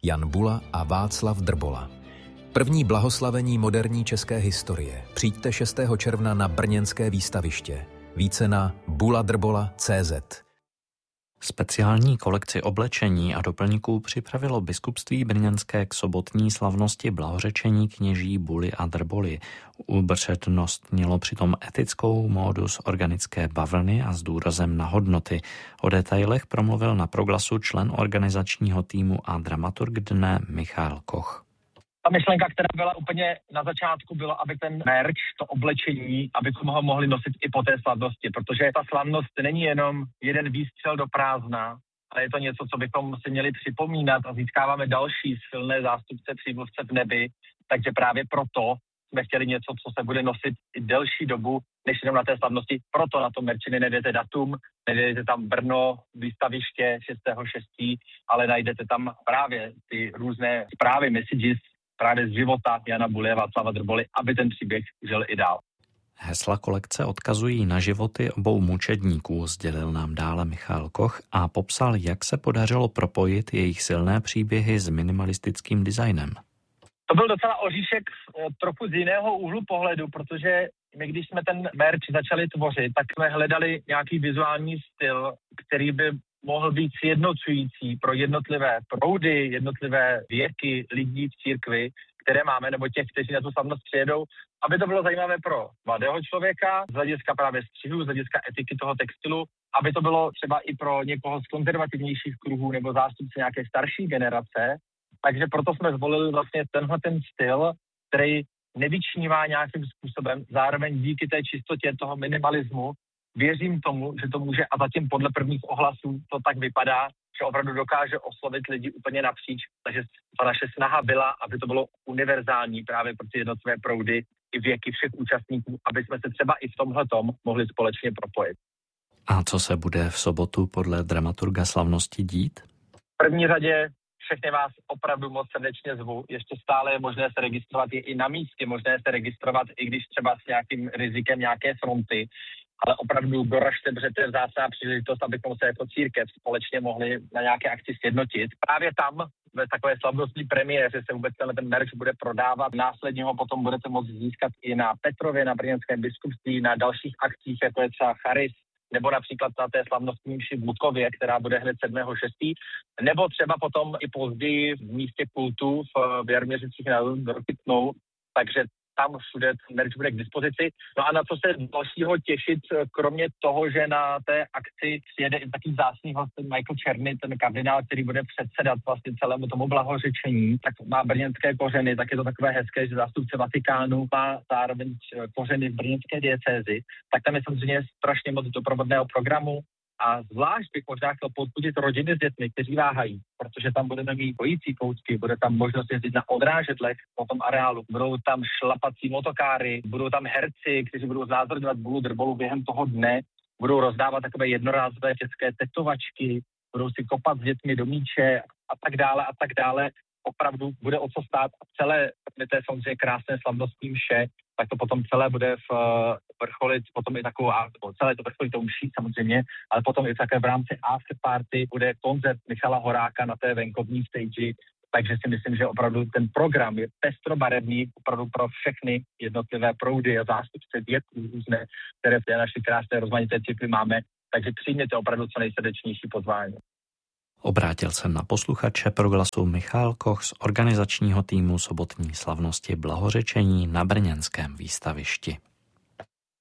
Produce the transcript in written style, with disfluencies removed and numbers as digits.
Jan Bula a Václav Drbola. První blahoslavení moderní české historie. Přijďte 6. června na brněnské výstaviště. Více na buladrbola.cz. Speciální kolekci oblečení a doplňků připravilo biskupství brněnské k sobotní slavnosti blahořečení kněží Buly a Drboly. Upřednostnilo přitom etickou módu z organické bavlny a s důrazem na hodnoty. O detailech promluvil na Proglasu člen organizačního týmu a dramaturg dne Michal Koch. Ta myšlenka, která byla úplně na začátku, byla, aby ten merch, to oblečení, abychom ho mohli nosit i po té slavnosti, protože ta slavnost není jenom jeden výstřel do prázdna, ale je to něco, co bychom si měli připomínat a získáváme další silné zástupce přímluvce v nebi, takže právě proto jsme chtěli něco, co se bude nosit i delší dobu, než jenom na té slavnosti. Proto na tom merči nenajdete datum, nenajdete tam Brno, výstaviště 6.6., ale najdete tam právě ty různé zprávy, messages, právě z života Jana Buly a Václava Drboly, aby ten příběh žil i dál. Hesla kolekce odkazují na životy obou mučedníků, sdělil nám dále Michal Koch a popsal, jak se podařilo propojit jejich silné příběhy s minimalistickým designem. To byl docela oříšek trochu z jiného úhlu pohledu, protože my, když jsme ten merch začali tvořit, tak jsme hledali nějaký vizuální styl, který by mohl být sjednocující pro jednotlivé proudy, jednotlivé věky lidí v církvi, které máme, nebo těch, kteří na tu slavnost přijedou, aby to bylo zajímavé pro mladého člověka, z hlediska právě střihu, z hlediska etiky toho textilu, aby to bylo třeba i pro někoho z konzervativnějších kruhů nebo zástupce nějaké starší generace. Takže proto jsme zvolili vlastně tenhle ten styl, který nevyčnívá nějakým způsobem, zároveň díky té čistotě toho minimalismu věřím tomu, že to může, a zatím podle prvních ohlasů to tak vypadá, že opravdu dokáže oslovit lidi úplně napříč. Takže ta naše snaha byla, aby to bylo univerzální právě pro ty jednotlivé proudy i věky všech účastníků, aby jsme se třeba i v tomhletom mohli společně propojit. A co se bude v sobotu podle dramaturga slavnosti dít? V první řadě všechny vás opravdu moc srdečně zvu. Ještě stále je možné se registrovat i na místě, možné se registrovat, i když třeba s nějakým rizikem nějaké fronty. Ale opravdu doražte, protože to je vzácná příležitost, abychom se jako církev společně mohli na nějaké akci sjednotit. Právě tam ve takové slavnostní premiéře se vůbec ten merch bude prodávat. Následně ho potom budete moct získat i na Petrově, na brněnském biskupství, na dalších akcích, jako je třeba Charis, nebo například na té slavnostní mši v Lukově, která bude hned 7.6., nebo třeba potom i později v místě kultu v Jarměřicích nad Rokytnou. Takže tam všude ten merch bude k dispozici. No a na co se dalšího těšit, kromě toho, že na té akci přijede i takový vzácný host Michael Černy, ten kardinál, který bude předsedat vlastně celému tomu blahořečení, tak má brněnské kořeny, tak je to takové hezké, že zástupce Vatikánu má zároveň kořeny v brněnské diecézi, tak tam je samozřejmě strašně moc doprovodného programu. A zvlášť bych možná chtěl podpudit rodiny s dětmi, kteří váhají, protože tam budeme mít bojící koutky, bude tam možnost jezdit na odrážedlech po tom areálu, budou tam šlapací motokáry, budou tam herci, kteří budou znázorňovat Bulu Drbolu během toho dne, budou rozdávat takové jednorázové dětské tetovačky, budou si kopat s dětmi do míče a tak dále a tak dále. Opravdu bude o co stát a celé, to je samozřejmě krásné slavnostní mše, tak to potom celé bude vrcholit, potom i takovou, celé to vrcholit tou mší samozřejmě, ale potom i také v rámci after party bude koncert Michala Horáka na té venkovní stage, takže si myslím, že opravdu ten program je pestrobarevný opravdu pro všechny jednotlivé proudy a zástupce věků různé, které v té naší krásné rozmanité církvi máme, takže přijměte opravdu co nejsrdečnější pozvání. Obrátil se na posluchače Proglasu Michal Koch z organizačního týmu sobotní slavnosti blahořečení na brněnském výstavišti.